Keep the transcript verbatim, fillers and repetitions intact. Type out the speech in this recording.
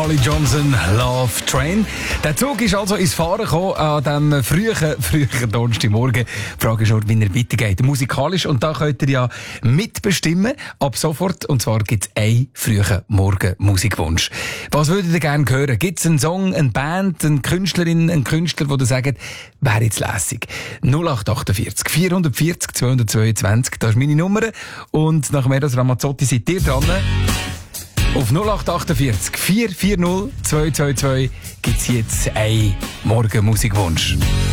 Holly Johnson, Love Train. Der Zug ist also ins Fahren gekommen an diesem frühen, frühen Donnerstagmorgen. Die Frage ist nur, wie er weitergeht. Musikalisch. Und da könnt ihr ja mitbestimmen. Ab sofort. Und zwar gibt es einen frühen Morgen-Musikwunsch. Was würdet ihr gerne hören? Gibt es einen Song, eine Band, eine Künstlerin, einen Künstler, der sagt, wäre jetzt lässig? null acht achtundvierzig, vierhundertvierzig, zweihundertzweiundzwanzig. Das ist meine Nummer. Und nach Meros Ramazzotti seid ihr dran. Auf null acht achtundvierzig, vier vier null, zwei zwei zwei gibt es jetzt einen Morgen-Musikwunsch.